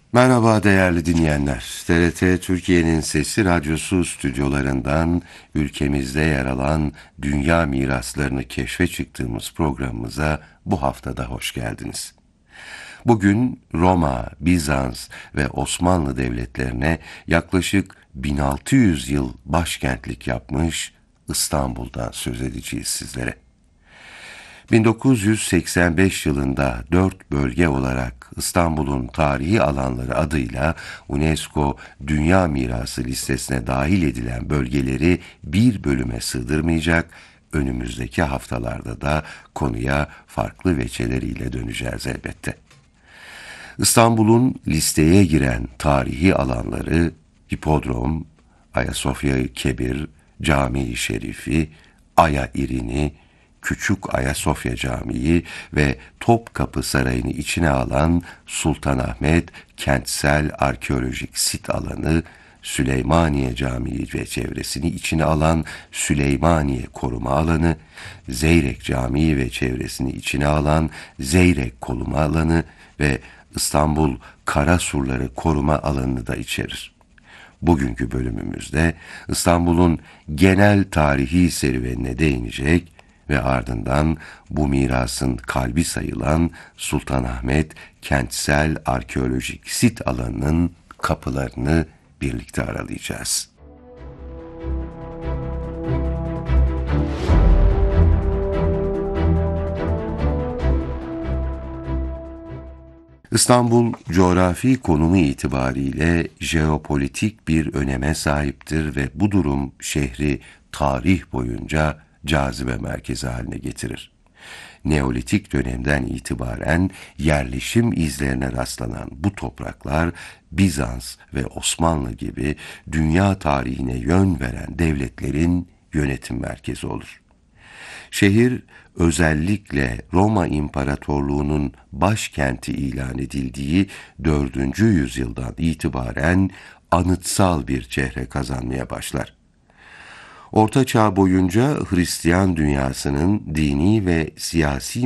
Merhaba değerli dinleyenler. TRT Türkiye'nin Sesi Radyosu stüdyolarından ülkemizde yer alan dünya miraslarını keşfe çıktığımız programımıza bu haftada hoş geldiniz. Bugün Roma, Bizans ve Osmanlı devletlerine yaklaşık 1600 yıl başkentlik yapmış İstanbul'dan söz edeceğiz sizlere. 1985 yılında 4 bölge olarak İstanbul'un tarihi alanları adıyla UNESCO Dünya Mirası listesine dahil edilen bölgeleri bir bölüme sığdırmayacak, önümüzdeki haftalarda da konuya farklı veçeleriyle döneceğiz elbette. İstanbul'un listeye giren tarihi alanları Hipodrom, Ayasofya-i Kebir, Camii Şerifi, Aya İrini, Küçük Ayasofya Camii ve Topkapı Sarayı'nı içine alan Sultanahmet Kentsel Arkeolojik Sit Alanı, Süleymaniye Camii ve çevresini içine alan Süleymaniye Koruma Alanı, Zeyrek Camii ve çevresini içine alan Zeyrek Koruma Alanı ve İstanbul Karasurları Koruma Alanı'nı da içerir. Bugünkü bölümümüzde İstanbul'un genel tarihi serüvenine değinecek ve ardından bu mirasın kalbi sayılan Sultanahmet Kentsel Arkeolojik Sit Alanı'nın kapılarını birlikte aralayacağız. İstanbul, coğrafi konumu itibariyle jeopolitik bir öneme sahiptir ve bu durum şehri tarih boyunca cazibe merkezi haline getirir. Neolitik dönemden itibaren yerleşim izlerine rastlanan bu topraklar, Bizans ve Osmanlı gibi dünya tarihine yön veren devletlerin yönetim merkezi olur. Şehir özellikle Roma İmparatorluğu'nun başkenti ilan edildiği 4. yüzyıldan itibaren anıtsal bir çehre kazanmaya başlar. Orta Çağ boyunca Hristiyan dünyasının dini ve siyasi